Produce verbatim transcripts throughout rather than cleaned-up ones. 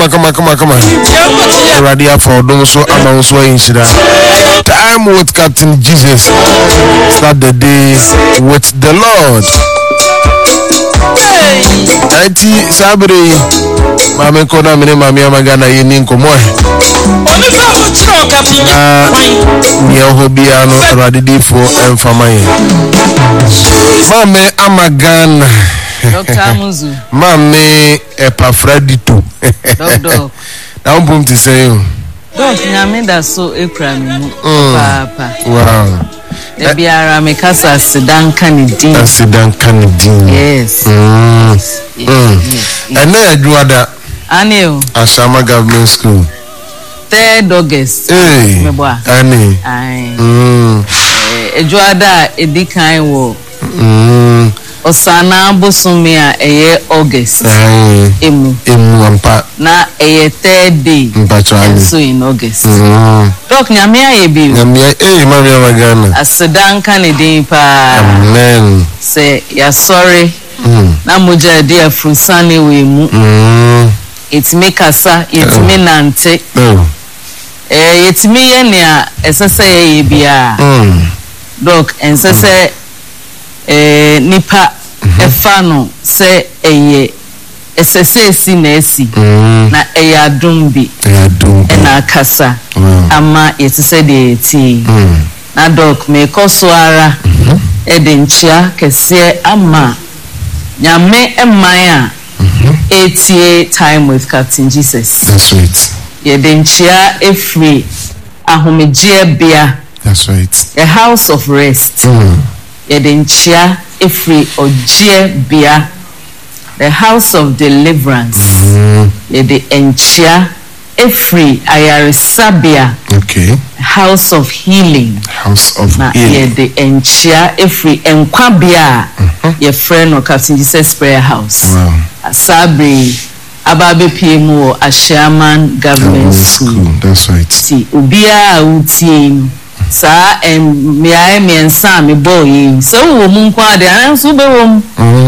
on, come on, come on, come on. Radio for those so I'm also in time with Captain Jesus. Start the day with the Lord. Ninety Sabri, Mame Kona, Mene Mamia Magana, Yenin Komoy. Ah, Nia Hobiano, Radidi for Enfamaye. Mame Amagana. Doctor Amuzu. Mame Epafradito. Doctor. Now I'm going to say you. Doc, Namida so Ekrami. Papa. Wow. The Biara Mekasa Sedan Kennedy. Sedan Kennedy. Yes. Mm. Yes. Mm. Yes. And then I do that. Anil. Ashama Government School. Third August. Hey. Meboa. Ani. Aye. Mm. Ejuada Edikan wo. Mm. Osana Bosumia eye August. Aye. Emu. Emu ampa. Na eye third day. Mpachwani. So in August. Mm. Doc Nyamia yebi. Nyamia eh mami amagana. Asedan Kennedy pa. Amen. Say ya sorry. Mm. Na moja dia frusani we mu. Mm. Itimi kasa, itimi nante. Oh. Eh itimi ye nea esese ye bia. Mm. Doc ensese eh nipa efa no se eye esese esi na esi na eye adumbi eye adumbi na kasa ama yesese de eti na doc me koso ara e de nchia kese ama nyame eman a etie time with Captain Jesus. That's right. Ye de nchia efri ahomeje bia. That's right. A house of rest. Mm. Ye de nchia efri oje bia. The house of deliverance. Mm. Ye de nchia efri ayaresabia. Okay. House of healing. House of na healing. Ye de nchia efri enkwabia. Mm-hmm. Ye friend of Captain Jesus Prayer House. Wow. Sabri Ababe P M O Ashaman Government School. School. That's right. See, ubia uti sa em miae miensa mi boy. So wo mu kwa de an so be wo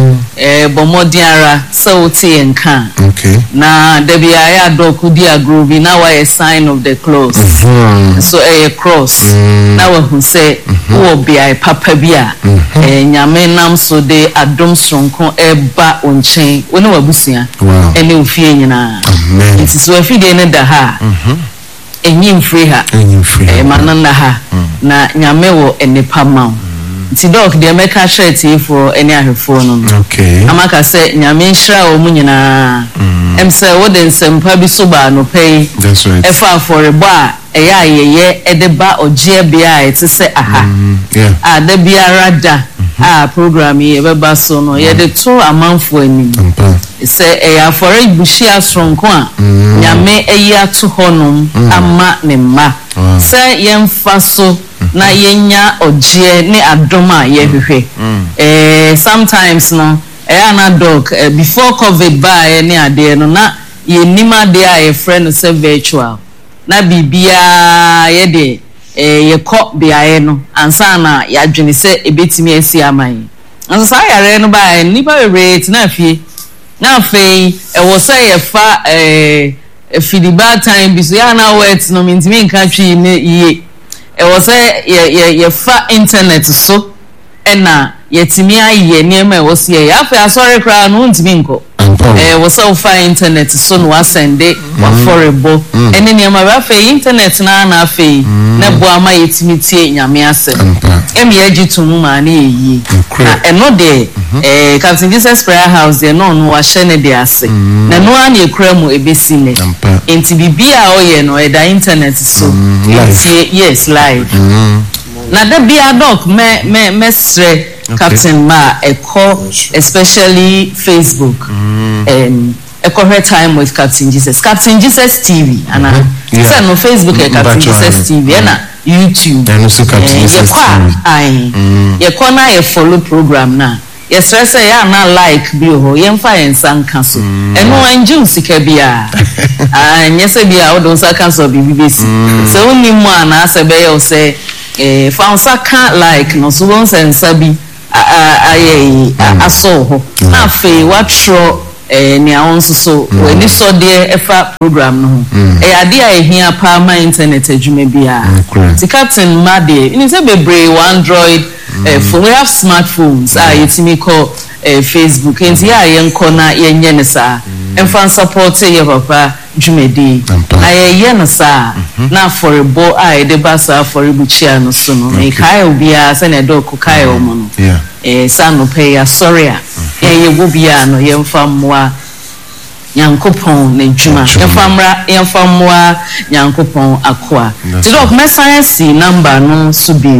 eh bomodiara so uti enka. Okay. Na de bia ya doku dia groovy na wa a sign of the cross. Mm-hmm. So a cross. Mm-hmm. Na wa hu say wo bia papa bia eh nyame nam so de adom sonko eba onchen woni wabusua. Wow. Ene ofie nyina. Amen. It is we fide ne da ha. Mhm. Enyim free ha. Enyim free. Eh manana ha. Na nyame wo enipa maw. Nti doc de meka hwete for eni ahwefo no. Okay. Amaka say nyame nhira o mu nyina. Em say wo de nsempa bi so ba no pay. That's right. Efa for rebo a eya ayeye edeba oje bia ete say aha. Yeah. A da biara da. Ah program ye beba so no ye de to amanfo anim. Say eya for bushia stronko a nyame eyi ato honom ama ne ma. Say yemfa so na yenya oje ne adoma ye hwehwe. Eh sometimes no eya na dog uh, before COVID by ne ade no na ye nima de a ye friend say virtual. Na bibia ye de eh ye ko biaye no ansa na ya dwene se ebetimi asi aman ansa sa yare no ba nipa rate na afie na afei e wo say ye fa eh fidiba time bi so ya na wet no mintimi nka twi ne ye e wo say ye ye ye fa internet so e na yetimi aye niema e wo say ye afei asori kra no ntimi nko eh wo say fa internet so no asende wa forebo ene niema ba afei internet na na afei na bo ama yetimi tie nyame ase em ye gitumu ma na eyi na eno de eh Captain Jesus Prayer House de no no wa hye ne de ase na no an ekura mu ebesi ne enti bibia o ye no e da internet so tie yes live na da bia doc me me mesre Captain ma eko especially Facebook um eko her time with Captain Jesus Captain Jesus T V ana say no Facebook e Captain Jesus T V na YouTube and also Captain Jesus T V ai ye ko na ye follow program na ye stress ya na like bi ho ye mfa ye nsanka so eno anju sika bia ah nyese bia o don saka so bi bibesi so oni mu ana se be ye o say eh fa saka like no so won sensa bi aye aso ho na fe watro eh ni awon so we ni so de efa program no eh ade a ehia pa ma internet adwuma bia ti captain ma de ni say bebre Android eh phone we have smartphones ah yetimi call eh Facebook enti ya yenko na yenye ne sa enfan support ye papa dwumedi na ye no sa na forebo a de basa forebuchia no so no e kai obia se na do ko kai o mo no eh sanu pay ya sorry a ye go bia no ye mfa mmoa Yankopon ne dwuma yemfa mra yemfa mmoa Yankopon akoa ti dok me science number no so bi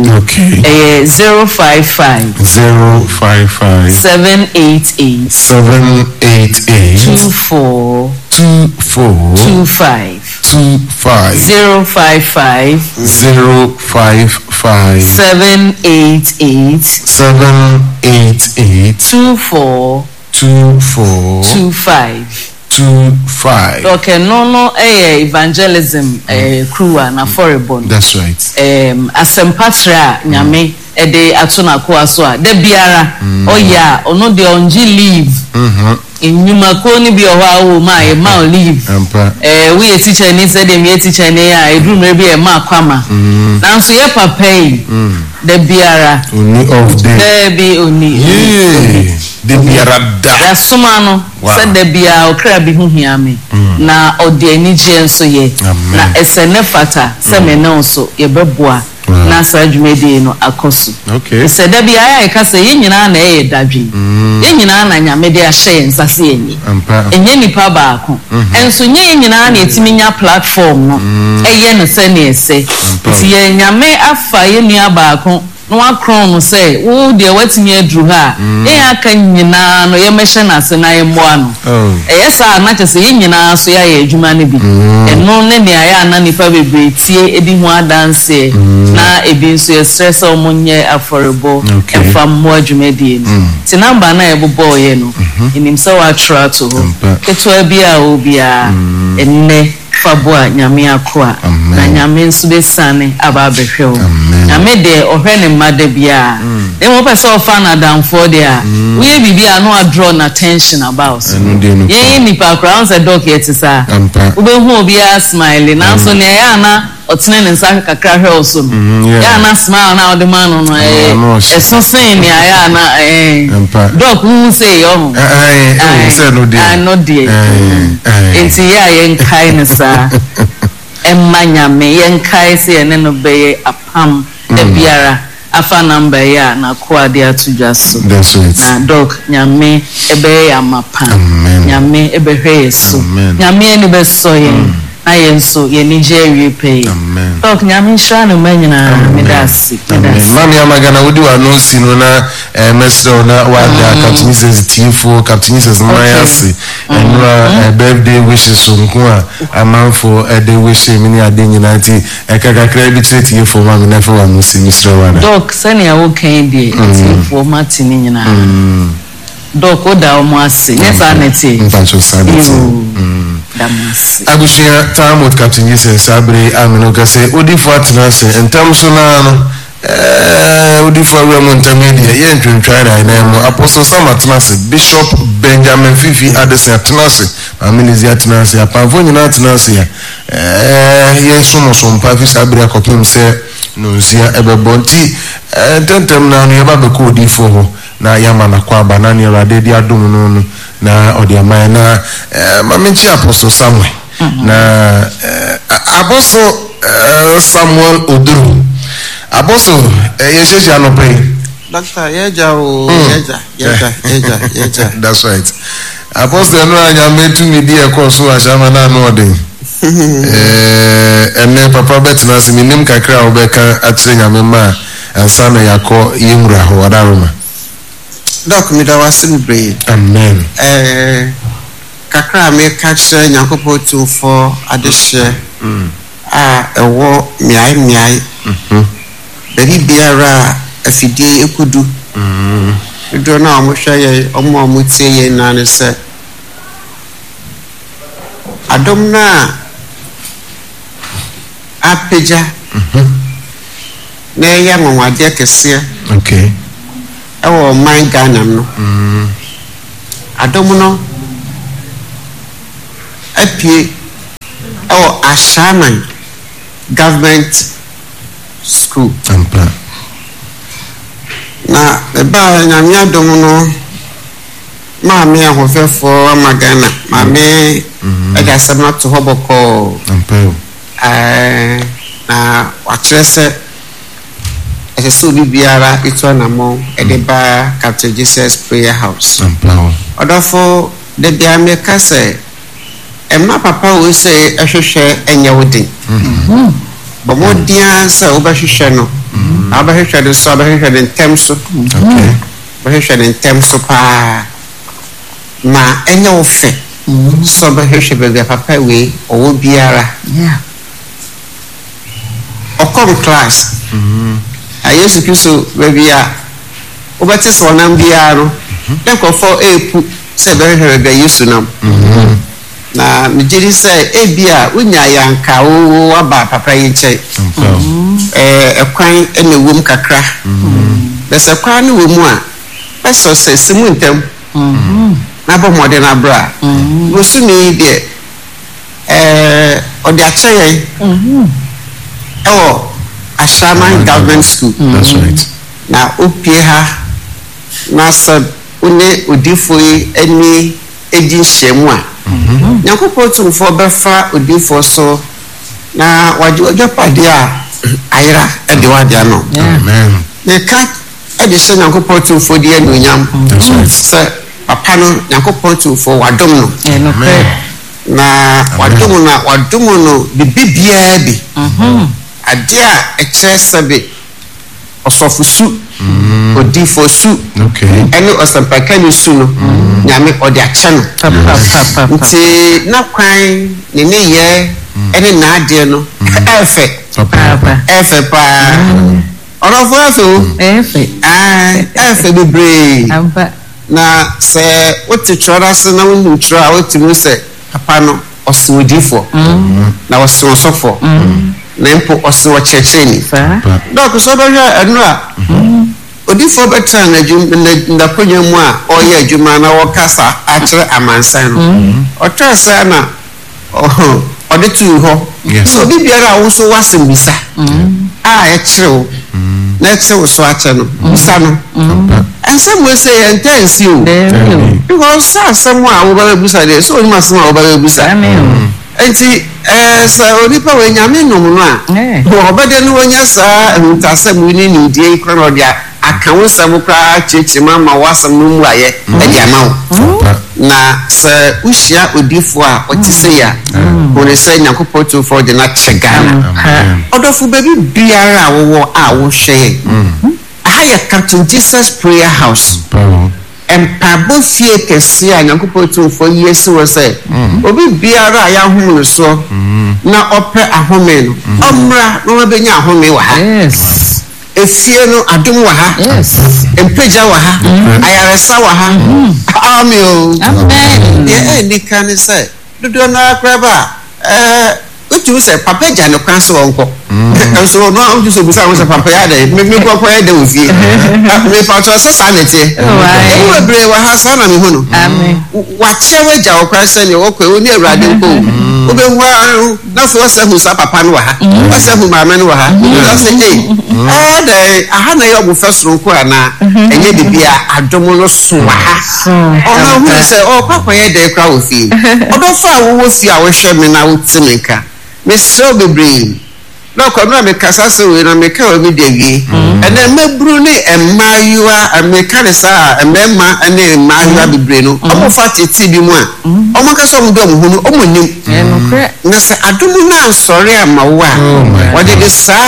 eh zero five five zero five five seven eight eight seven eight eight two four two four two five two five zero five five zero five five seven eight eight seven eight eight two four two four two five two five. Okay, no no eh evangelism eh crew na forebon. That's right. Um asempatra nyame e de atuna ko aso a de biara oya ono de onji leave. Mhm. Enyuma ko ni bi owa wo ma e ma leave. Eh we a teacher ni say dem ye teacher ni ya e drum bi e ma kwama. Na so ye papa yi. De biara oni of them. De bi oni. Yeah. De biara da. Da suma no said de biara okra bi hu hiame. Na ode anije nso ye. Na esene fata se me ne nso ye beboa. Na sajumede no akoso. Okay. Se de biara e ka se ye nyina na e dadwe. Ye nyina na nyamede a hye nsase enyi. Enye nipa baako. Enso nye nyina na etimi nya platform no. Eye no se na ese. Ti ye nyame afa ye nua baako no akron no say wo de watimi adru ha e aka nyina no ye mehye na se na ye mboa no e yesa na chese ye nyina so ya ye adwuma ne bi eno ne ne aya na nipa bebre tie edi ho adanse na ebi nso ye stress o munye aforebo efa mmo adwumadi ni ti number na ye bobo ye no enim se wa tra to ho keto bia obia enne fabua nyame akoa na nyame nso besane aba behwew nyame de ohwe ne made bia dem wo pese ofa na damfo de a we bibia no draw na attention about ye ni pa crown se doc yetisa wo be hu obia smile na so ne ya na otene ne nsa kakra hwe oso no ya na smile na ode man no eh eso sen ni aya na eh doc who say yo eh say no dey no dey enti ya yen kai ne sa emanya me yen kai se ne no be apam de biara afa number ya na kwa de atudwa so na doc nyame ebe ya mapa nyame ebe hwe yeso nyame ni be so yen na yenso ye Nigeria pay doc nyame shra no manyina medasi medasi mami amagana wodi wa no si no na mesro na wa da Captain sensitive Captain says mayasi and birthday wishes so nko a amanfo e de wish me ni ade nyina ti e kaka credit treat you for mami na for wa no si mesro wa doc sani a wo kan de for matini nyina doc o da o mo ase yes aneti mfacho sanity abushia time with Captain Jesus abre amino ka say odi for atnase entam so na no eh odi for we mo intermediate ye ntwentwa na na mo apostle Sam atnase Bishop Benjamin Fifi adese atnase aminizi atnase apanfo nyina atnase ya eh ye so no so mpa fi sabre akopem se no nsia ebebonti tentem na no ye ba be ko odi for ho na yama na kwa banani rade di adum no no na odiama na mamenchi apostle Samuel na apostle Samuel Oduru apostle yesheshi anope doctor yeja o yeja yeja yeja yeja that's right apostle no anya metu mi di e ko so ashama na no odin eh ene papa bet na se minim kakra obeka atire nyame ma ansa na yakọ yemura ho adaroma doc mi da wasim bre amen eh kakra me catch Nyankopon two for adehye ah ewo miai miai mhm beri biara afidie ekudu mhm do na mo hweye omo mo tie ye na ne se adom na apeja mhm na ya nwanwade kese okay ewo man Ghana no mhm adom no apie oh Ashaman government school ampa na eba nyamia dom no maame ahofefo amagana maame eda sama to hoboko ampa eh na watrese eseso bibiara eto na mo edeba Captain Jesus Prayer House ampa odofo de bia me kase emma papa wo se ehwehwe enye wodin mhm bo mo dia se wo behwehwe no abahwehwe de so abahwehwe de ntem so okay bahwehwe de ntem so pa na enye wo fe so bahwehwe be papa we owo biara yeah okom class mhm ayesu kristo baby a obete so nam biara no den ko for epu se bahwehwe be yesu nam mhm na mijiri se ebia unya yanka wo aba papa yinche eh ekwan ene wom kakra bese kwan ne wo mu a beso se simu ntem na bo mode na bra wo su ni de eh odi achaye ewo Ashaman government school that's right na opie ha na so une odifoi eni edi hyemu a Nyankopɔn tumfo befa odifo so na waje waje pade a ayra e de wadia no amen ne ka e de se Nyankopɔn tumfo de anunyam that's right se papa no Nyankopɔn tumfo wadom no amen na wadom na wadom no bibibia bi mhm ade a e kire sebe osofusu odifo su okay ene osampakani su no nyame odi ache no nti na kwan ne ne ye ene na ade no efe papa efe pa orofo efe o efe ah efe bebre ampa na se wote chora se na wonu chora wote mu se papa no osodifo na ososofo na mpo oso checheni dok so do ya enu a odifo betra na jum na konya mu a oye adwuma na wokasa akire amansan no otrasa na oh ode tu ho so bibiara wo so wasembisa a e kire na kire so ache no bisa no ansem we say intense o because sa asem a wo ba bisa de so oni masem a wo ba bisa amen enti eh sa onipa we nyame nom no a wo obede no wonya sa ntasem ni ni die ikro dia aka wo sam kra cheche mama wasam no mu aye e dia ma wo na sa ushia odifo a otise ya wo ne sa Nyankopɔn to for de na chegana odofo baby biara wo a wo hwe aha ya Captain Jesus Prayer House empabo fie kese a Nyankopɔn to for yesu wo say obi biara ya hum no so na opɛ ahome no omra no mabenya ahome wa ha yes efie no adom wa ha yes empeja wa ha ayaresa wa ha amen amen ye ni kan say dodo na akraba eh utu say papa ja no kwan so wonko so no utu so bisa so papa ya dey me me kwakwa ya dey ofie me pa to so sanete e we bre wa ha sa na me hu no amen wa chewe ja okwa se ni okwa oni awrade nko obe hu na so se hu sa papa no wa ha o se hu mama no wa ha o se eh ah dey aha na yo bu fesoro nko ana enye bibia adom no so wa ha o na hu se o kwakwa ya dey kwa ofie odo fa wo wo fi a wo hwe me na wo timenka me so bebre no ko no me kasa se we na me ka o mi dewie ene mabru ni emayua ameka ne sa emema ene emayua bebre no omo fa tete bi mu a omo ka so mo do mo hu no omo nim na se adomu na sori ama wo a wo de de sa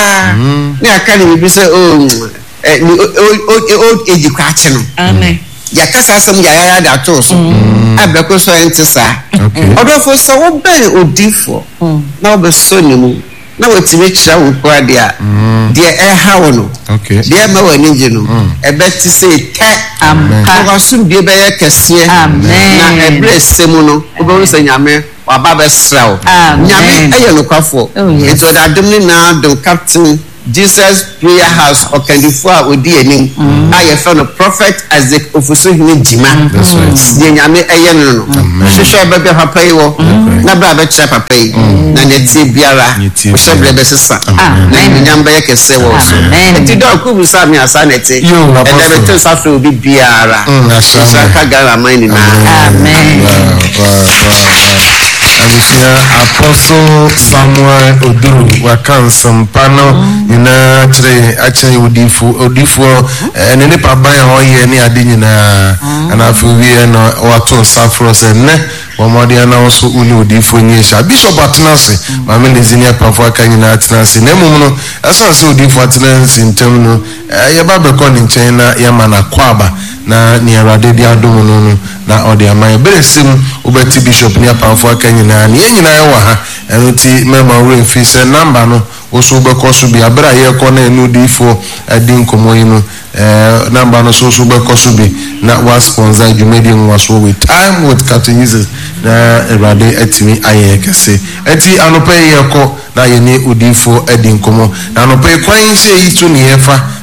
ni aka ni bi se o eh ni o age kwa che no amen ya kasa sam ya ya da to so abeko so entisa odofo so wo ben odifo na obe so ni mu na wotime kira wo kwa dia dia e ha wo no okay dia ma wani je no e beti se te ampa ko so bi be ye kese amen na ebre semu no obo so nyame wa ba be srawo nyame aye no kwafo eto da dum ni na do Captain Jesus Prayer House Okandifo a odi enim a ye fa no Prophet Isaac Ofusuhini Jima. That's right. Ye nyame eye no no. Hwehwe bebe papa yi wo na bra be kire papa yi na ne tie biara wo shebre be sesa. Na nyam be kese wo so. Enti do ku bu sa mi asa na ti. Yo, E Apostle. na be to sa fro bi biara. Sa ka gara man ni na. Amen. Wow, wow, wow, wow. Abusua Apostle Samuel Oduru wakansa mpano nyina kyerɛ akyerɛ odifo odifo ne ne pa ban a ɔyɛ ne ade nyina ana afewie no wato safro sɛ ne wɔmɔde ana nso uni odifo nyesha Bishop Atenase ma me ne zinia pafo aka nyina Atenase na mmom no ɛsan sɛ odifo Atenase ntem no yɛba bɛkɔ ne nkyɛn na yɛma na kwaba na ni Awurade di adom no no na ɔde aman beresim obeti Bishop ni apamfo aka nyina ne nyina yɛ wɔ ha ɛno ti mema wo mfi sɛ number no oso bɛkɔ so bi abra yɛ kɔ na enu difo adi nkomo yi no eh number no so so bɛkɔ so bi na wa sponsor dwumadi nwaso with time with Captain Jesus na Awurade atimi ayɛ kɛse enti anopa yɛ kɔ na yɛ ne odifo adi nkomo na anopa kwan sɛ yi to ne yɛfa